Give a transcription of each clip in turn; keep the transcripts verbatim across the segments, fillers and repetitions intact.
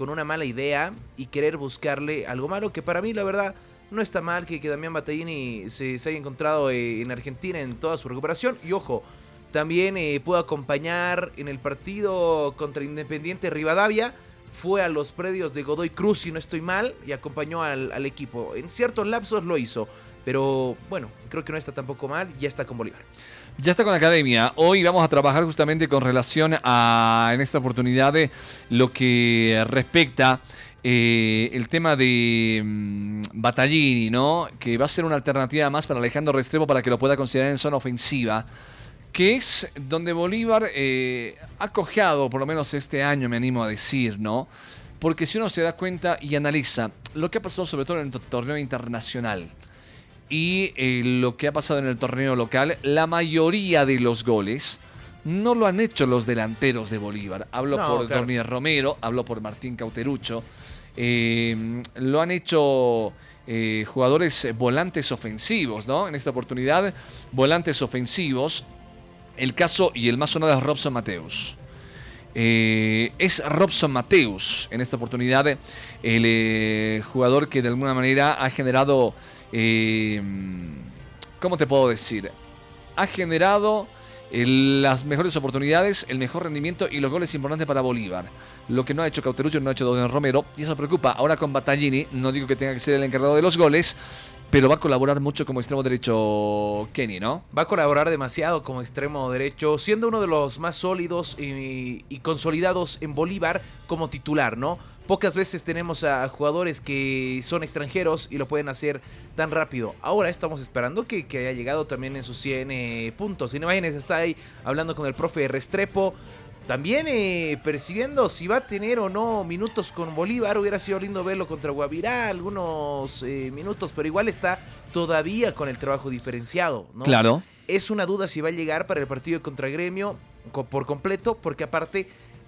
con una mala idea y querer buscarle algo malo, que para mí la verdad no está mal que, que Damián Battaglini se, se haya encontrado eh, en Argentina en toda su recuperación. Y ojo, también eh, pudo acompañar en el partido contra Independiente Rivadavia. Fue a los predios de Godoy Cruz, si no estoy mal, y acompañó al, al equipo. En ciertos lapsos lo hizo, pero bueno, creo que no está tampoco mal, ya está con Bolívar. Ya está con la academia. Hoy vamos a trabajar justamente con relación a, en esta oportunidad, de lo que respecta eh, el tema de um, Battaglini, ¿no? Que va a ser una alternativa más para Alejandro Restrepo para que lo pueda considerar en zona ofensiva, que es donde Bolívar eh, ha cojeado, por lo menos este año, me animo a decir, ¿no? Porque si uno se da cuenta y analiza lo que ha pasado sobre todo en el torneo internacional y eh, lo que ha pasado en el torneo local, la mayoría de los goles no lo han hecho los delanteros de Bolívar. Hablo no, por claro. Dornier Romero, hablo por Martín Cauterucho. Eh, lo han hecho eh, jugadores volantes ofensivos, ¿no? En esta oportunidad, volantes ofensivos. El caso y el más sonado es Robson Mateus. Eh, es Robson Mateus en esta oportunidad el eh, jugador que de alguna manera ha generado, eh, ¿cómo te puedo decir? Ha generado eh, las mejores oportunidades, el mejor rendimiento y los goles importantes para Bolívar. Lo que no ha hecho Cauterucho, no ha hecho Don Romero, y eso preocupa. Ahora con Battaglini, no digo que tenga que ser el encargado de los goles, pero va a colaborar mucho como extremo derecho Kenny, ¿no? Va a colaborar demasiado como extremo derecho, siendo uno de los más sólidos y, y consolidados en Bolívar como titular, ¿no? Pocas veces tenemos a jugadores que son extranjeros y lo pueden hacer tan rápido. Ahora estamos esperando que, que haya llegado también en sus cien eh, puntos. Sin imágenes está ahí hablando con el profe Restrepo. También eh, percibiendo si va a tener o no minutos con Bolívar. Hubiera sido lindo verlo contra Guavirá, algunos eh, minutos, pero igual está todavía con el trabajo diferenciado, ¿no? Claro. Es una duda si va a llegar para el partido contra Gremio co- por completo, porque aparte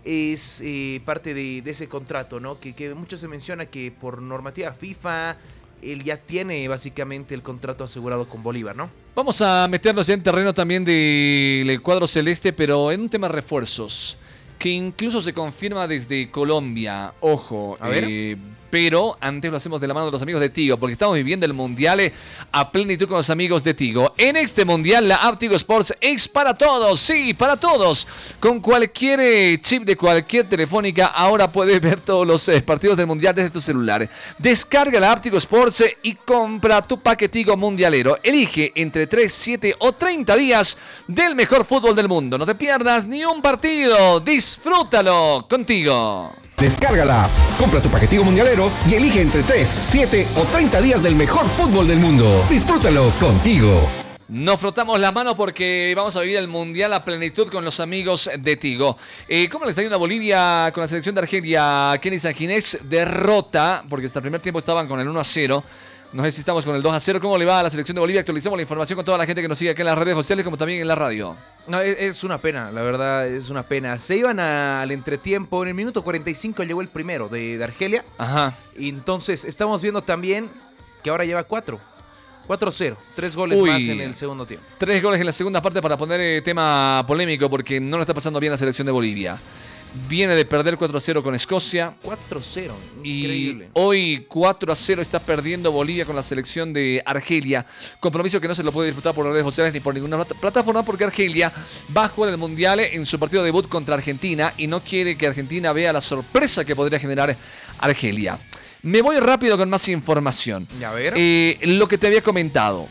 es eh, parte de, de ese contrato, ¿no? Que, que mucho se menciona que por normativa FIFA él ya tiene básicamente el contrato asegurado con Bolívar, ¿no? Vamos a meternos ya en terreno también del cuadro celeste, pero en un tema de refuerzos, que incluso se confirma desde Colombia. Ojo, A ver. eh, pero antes lo hacemos de la mano de los amigos de Tigo, porque estamos viviendo el Mundial a plenitud con los amigos de Tigo. En este Mundial, la app Tigo Sports es para todos, sí, para todos. Con cualquier chip de cualquier telefónica, ahora puedes ver todos los eh, partidos del Mundial desde tu celular. Descarga la app Tigo Sports eh, y compra tu paquetigo mundialero. Elige entre tres, siete o treinta días del mejor fútbol del mundo. No te pierdas ni un partido. Disfrútalo contigo. Descárgala, compra tu paquetigo mundialero y elige entre tres, siete o treinta días del mejor fútbol del mundo. Disfrútalo contigo. Nos frotamos las manos porque vamos a vivir el Mundial a plenitud con los amigos de Tigo. Eh, ¿Cómo le está yendo a Bolivia con la selección de Argelia? Kenny Sanginés derrota, porque hasta el primer tiempo estaban con el uno a cero. No sé si estamos con el dos a cero. ¿Cómo le va a la selección de Bolivia? Actualizamos la información con toda la gente que nos sigue aquí en las redes sociales como también en la radio. No, es, es una pena, la verdad, es una pena. Se iban a, al entretiempo, en el minuto cuarenta y cinco llegó el primero de, de Argelia. Ajá. Y entonces estamos viendo también que ahora lleva cuatro. cuatro cero, tres goles Uy. más en el segundo tiempo. Tres goles en la segunda parte para poner eh, tema polémico porque no lo está pasando bien la selección de Bolivia. Viene de perder cuatro a cero con Escocia. cuatro cero, Y increíble. hoy cuatro a cero está perdiendo Bolivia con la selección de Argelia. Compromiso que no se lo puede disfrutar por las redes sociales ni por ninguna plat- plataforma porque Argelia va a jugar el Mundial en su partido de debut contra Argentina y no quiere que Argentina vea la sorpresa que podría generar Argelia. Me voy rápido con más información. Ya, a ver. Eh, lo que te había comentado.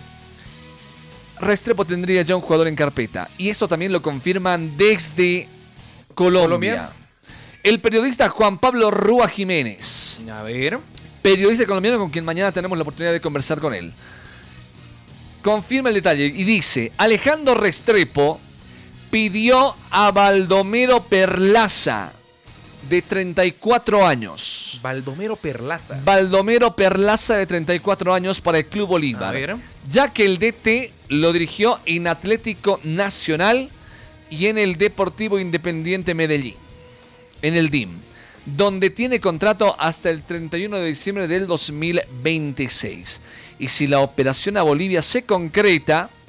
Restrepo tendría ya un jugador en carpeta. Y esto también lo confirman desde Colombia. Colombia. El periodista Juan Pablo Rúa Jiménez. A ver. Periodista colombiano con quien mañana tenemos la oportunidad de conversar con él. Confirma el detalle y dice: Alejandro Restrepo pidió a Baldomero Perlaza, de treinta y cuatro años. Baldomero Perlaza. Baldomero Perlaza, de treinta y cuatro años, para el Club Bolívar. A ver. Ya que el D T lo dirigió en Atlético Nacional y en el Deportivo Independiente Medellín, en el D I M, donde tiene contrato hasta el treinta y uno de diciembre del dos mil veintiséis. Y si la operación a Bolivia se concreta,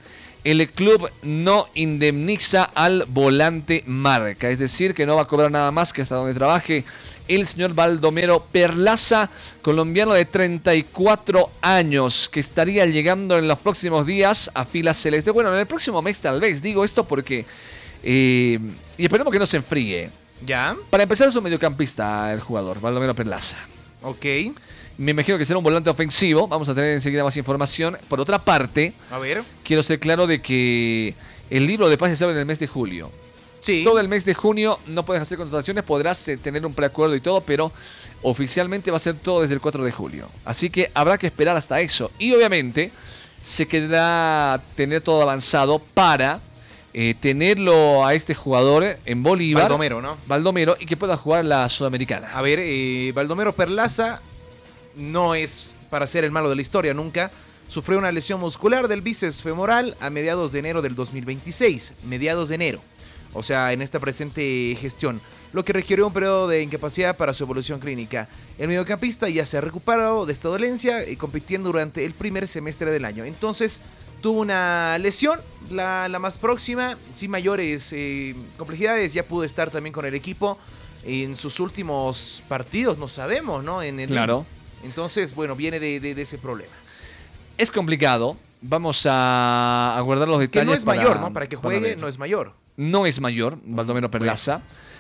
el club no indemniza al volante marca, es decir, que no va a cobrar nada más que hasta donde trabaje el señor Baldomero Perlaza, colombiano de treinta y cuatro años, que estaría llegando en los próximos días a filas celeste. Bueno, en el próximo mes tal vez, digo esto porque, eh, y esperemos que no se enfríe. ¿Ya? Para empezar es un mediocampista el jugador, Baldomero Perlaza. Ok. Me imagino que será un volante ofensivo. Vamos a tener enseguida más información. Por otra parte, A ver. quiero ser claro de que el libro de pases se abre en el mes de julio. Sí. Todo el mes de junio no puedes hacer contrataciones, podrás eh, tener un preacuerdo y todo, pero oficialmente va a ser todo desde el cuatro de julio. Así que habrá que esperar hasta eso. Y obviamente se quedará tener todo avanzado para eh, tenerlo a este jugador en Bolívar. Baldomero, ¿no? Baldomero, y que pueda jugar la Sudamericana. A ver, eh, Baldomero Perlaza no es para ser el malo de la historia nunca. Sufrió una lesión muscular del bíceps femoral a mediados de enero del dos mil veintiséis. Mediados de enero. O sea, en esta presente gestión. Lo que requirió un periodo de incapacidad para su evolución clínica. El mediocampista ya se ha recuperado de esta dolencia y compitiendo durante el primer semestre del año. Entonces, tuvo una lesión, la, la más próxima, sin mayores eh, complejidades. Ya pudo estar también con el equipo en sus últimos partidos, no sabemos, ¿no? En el Claro. Entonces, bueno, viene de, de, de ese problema. Es complicado. Vamos a, a guardar los Que detalles. no es para, mayor, ¿no? Para que para juegue, ver. no es mayor. No es mayor, Baldomero Perlaza.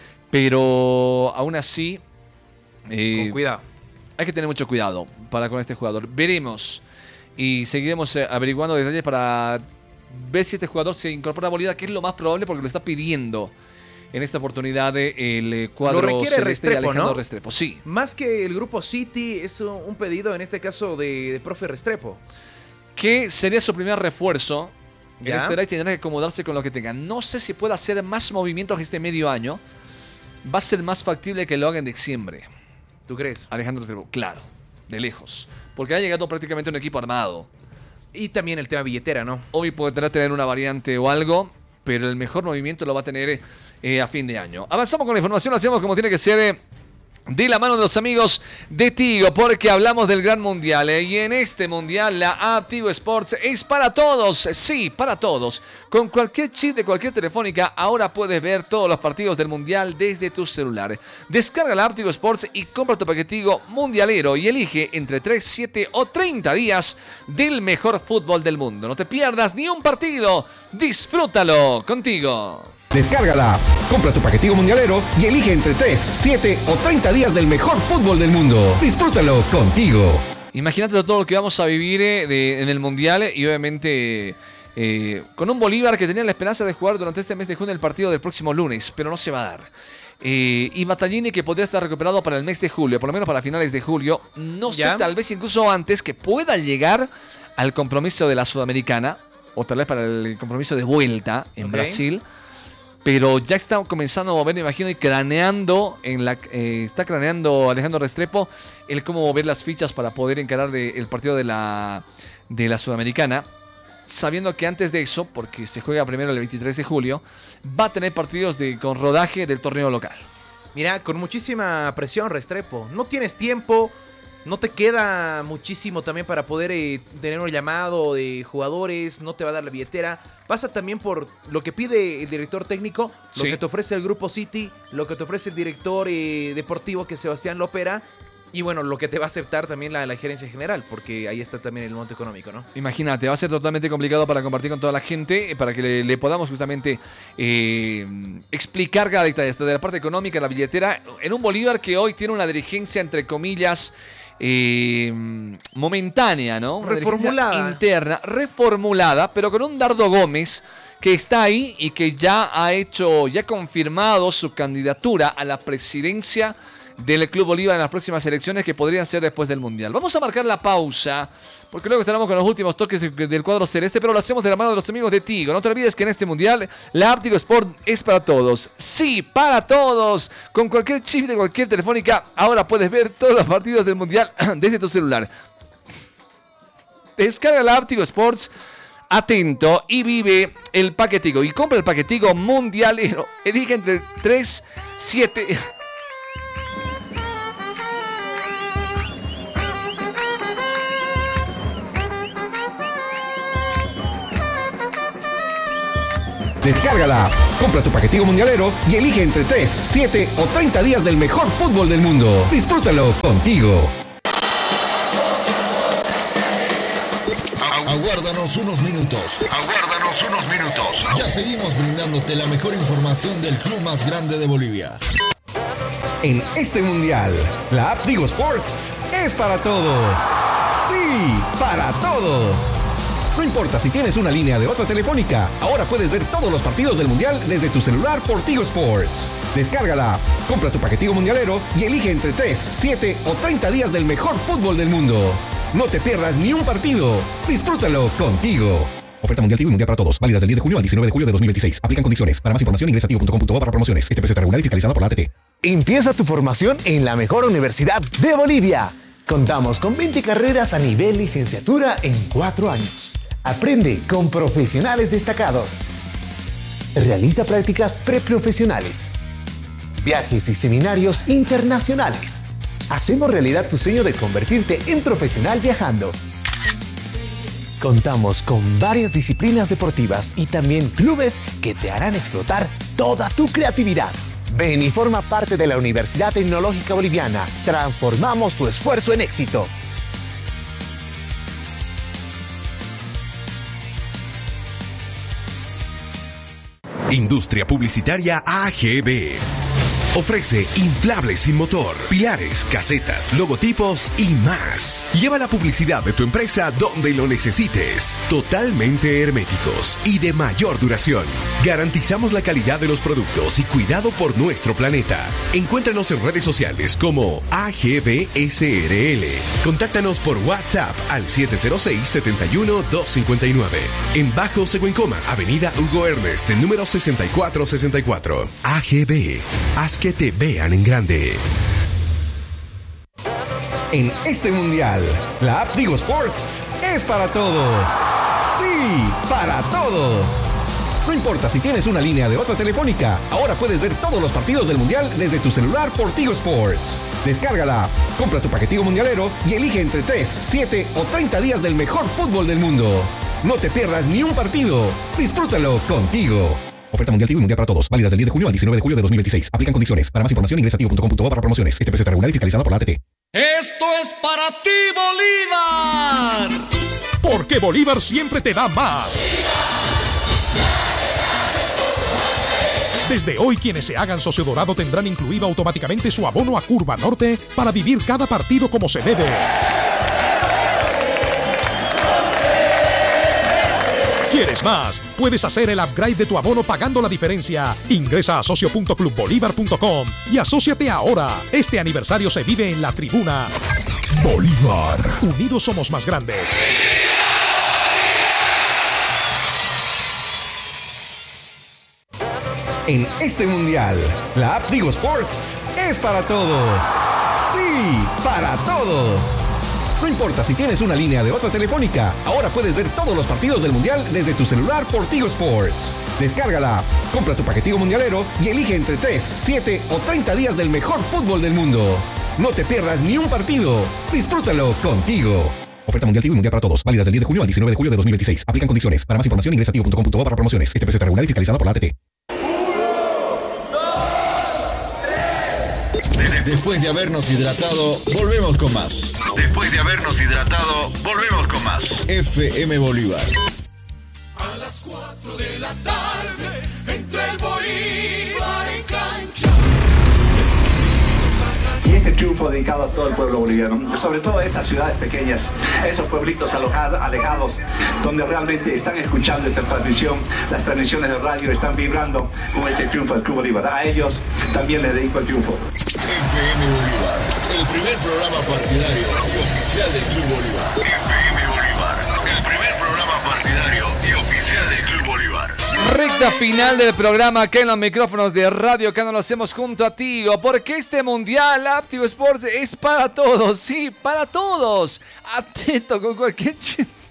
Pero aún así, eh, Con cuidado. hay que tener mucho cuidado para con este jugador. Veremos y seguiremos eh, averiguando detalles para ver si este jugador se incorpora a Bolívar, que es lo más probable porque lo está pidiendo en esta oportunidad eh, el eh, cuadro Lo requiere celeste de Restrepo, Alejandro ¿no? Restrepo. Sí. Más que el grupo City, es un un pedido en este caso de, de profe Restrepo. Que sería su primer refuerzo. En Ya. este live tendrá que acomodarse con lo que tenga. No sé si puede hacer más movimientos este medio año. Va a ser más factible que lo haga en diciembre. ¿Tú crees? Alejandro Restrepo, claro, de lejos. Porque ha llegado prácticamente un equipo armado. Y también el tema billetera, ¿no? Hoy podrá tener una variante o algo, pero el mejor movimiento lo va a tener eh, a fin de año. Avanzamos con la información, lo hacemos como tiene que ser. Eh, de la mano de los amigos de Tigo, porque hablamos del Gran Mundial, eh, y en este Mundial la app Tigo Sports es para todos, sí, para todos. Con cualquier chip de cualquier telefónica, ahora puedes ver todos los partidos del Mundial desde tu celular. Descarga la app Tigo Sports y compra tu paquete Tigo mundialero y elige entre tres, siete o treinta días del mejor fútbol del mundo. No te pierdas ni un partido, disfrútalo contigo. Descárgala, compra tu paquetico mundialero y elige entre tres, siete o treinta días del mejor fútbol del mundo. Disfrútalo contigo. Imagínate todo lo que vamos a vivir eh, de, en el Mundial y obviamente eh, con un Bolívar que tenía la esperanza de jugar durante este mes de junio el partido del próximo lunes, pero no se va a dar. Eh, y Battaglini que podría estar recuperado para el mes de julio, por lo menos para finales de julio. No sé, ¿Ya? tal vez incluso antes que pueda llegar al compromiso de la Sudamericana o tal vez para el compromiso de vuelta en Ok. Brasil. Pero ya está comenzando a mover, me imagino, y craneando, en la, eh, está craneando Alejandro Restrepo el cómo mover las fichas para poder encarar de, el partido de la, de la Sudamericana. Sabiendo que antes de eso, porque se juega primero el veintitrés de julio, va a tener partidos de, con rodaje del torneo local. Mira, con muchísima presión, Restrepo. No tienes tiempo, no te queda muchísimo también para poder eh, tener un llamado de jugadores, no te va a dar la billetera. Pasa también por lo que pide el director técnico, lo Sí. que te ofrece el Grupo City, lo que te ofrece el director eh, deportivo, que es Sebastián Lopera, y bueno, lo que te va a aceptar también la, la gerencia general, porque ahí está también el monto económico, ¿no? Imagínate, va a ser totalmente complicado para compartir con toda la gente, eh, para que le, le podamos justamente eh, explicar cada detalle, hasta de la parte económica, la billetera, en un Bolívar que hoy tiene una dirigencia, entre comillas, eh, momentánea, ¿no? Una dirigencia Reformulada. interna, reformulada, pero con un Dardo Gómez que está ahí y que ya ha hecho, ya ha confirmado su candidatura a la presidencia del Club Bolívar en las próximas elecciones que podrían ser después del Mundial. Vamos a marcar la pausa, porque luego estaremos con los últimos toques del cuadro celeste, pero lo hacemos de la mano de los amigos de Tigo. No te olvides que en este Mundial la app Tigo Sport es para todos. Sí, para todos. Con cualquier chip de cualquier telefónica, ahora puedes ver todos los partidos del Mundial desde tu celular. Descarga la app Tigo Sports, atento, y vive el paquetigo. Y compra el paquetigo mundialero. Elige entre tres, siete... Descárgala, compra tu paquetico mundialero y elige entre tres, siete o treinta días del mejor fútbol del mundo. Disfrútalo contigo. Aguárdanos unos minutos. Aguárdanos unos minutos. Ya seguimos brindándote la mejor información del club más grande de Bolivia. En este mundial, la app Tigo Sports es para todos. Sí, para todos. No importa si tienes una línea de otra telefónica, ahora puedes ver todos los partidos del mundial desde tu celular por Tigo Sports. Descárgala, compra tu paquetico mundialero y elige entre tres, siete o treinta días del mejor fútbol del mundo. No te pierdas ni un partido. Disfrútalo contigo. Oferta mundial Tigo y mundial para todos. Válidas del diez de junio al diecinueve de julio de dos mil veintiséis. Aplican condiciones. Para más información ingresa a tigo punto com punto bo barra promociones. Este precio está regulado y fiscalizado por la A T T. Empieza tu formación en la mejor universidad de Bolivia. Contamos con veinte carreras a nivel licenciatura en cuatro años. Aprende con profesionales destacados. Realiza prácticas preprofesionales. Viajes y seminarios internacionales. Hacemos realidad tu sueño de convertirte en profesional viajando. Contamos con varias disciplinas deportivas y también clubes que te harán explotar toda tu creatividad. Ven y forma parte de la Universidad Tecnológica Boliviana. Transformamos tu esfuerzo en éxito. Industria Publicitaria A G B. Ofrece inflables sin motor, pilares, casetas, logotipos y más. Lleva la publicidad de tu empresa donde lo necesites. Totalmente herméticos y de mayor duración. Garantizamos la calidad de los productos y cuidado por nuestro planeta. Encuéntranos en redes sociales como A G B S R L. Contáctanos por WhatsApp al siete cero seis, siete uno, dos cinco nueve. En Bajo Seguencoma, Avenida Hugo Ernest, número sesenta y cuatro sesenta y cuatro. A G B. Haz que te vean en grande. En este mundial, la app Tigo Sports es para todos. Sí, para todos. No importa si tienes una línea de otra telefónica, ahora puedes ver todos los partidos del mundial desde tu celular por Tigo Sports. Descárgala, compra tu paquetico mundialero y elige entre tres, siete o treinta días del mejor fútbol del mundo. No te pierdas ni un partido. Disfrútalo contigo. Oferta mundial Tigo y mundial para todos. Válidas del diez de junio al diecinueve de julio de dos mil veintiséis. Aplican condiciones. Para más información ingresa a tigo punto com punto bo barra promociones. Este precio está regulado y fiscalizado por la A T T. Esto es para ti, Bolívar. Porque Bolívar siempre te da más. Desde hoy, quienes se hagan socio dorado tendrán incluido automáticamente su abono a Curva Norte para vivir cada partido como se debe. ¿Quieres más? Puedes hacer el upgrade de tu abono pagando la diferencia. Ingresa a socio punto club bolívar punto com y asóciate ahora. Este aniversario se vive en la tribuna. Bolívar. Unidos somos más grandes. En este mundial, la app Tigo Sports es para todos. Sí, para todos. No importa si tienes una línea de otra telefónica, ahora puedes ver todos los partidos del mundial desde tu celular por Tigo Sports. Descárgala, compra tu paquetico mundialero y elige entre tres, siete o treinta días del mejor fútbol del mundo. No te pierdas ni un partido. Disfrútalo contigo. Oferta mundial Tigo y mundial para todos. Válidas del diez de junio al diecinueve de julio de dos mil veintiséis. Aplican condiciones. Para más información ingresa a tigo punto com punto bo barra promociones. Este precio está regulado y fiscalizado por la A T T. Después de habernos hidratado, volvemos con más. Después de habernos hidratado, volvemos con más. F M Bolívar. A las cuatro de la tarde, entre el Bolívar en cancha. Y este triunfo dedicado a todo el pueblo boliviano, sobre todo a esas ciudades pequeñas, esos pueblitos alojados, alejados, donde realmente están escuchando esta transmisión, las transmisiones de radio están vibrando con este triunfo del Club Bolívar. A ellos también les dedico el triunfo. F M Bolívar, el primer programa partidario y oficial del Club Bolívar. F M Bolívar, el primer programa partidario y oficial del Club Bolívar. Recta final del programa acá en los micrófonos de Radio que lo hacemos junto a Tigo, porque este mundial Tigo Sports es para todos, sí, para todos. Atento con cualquier...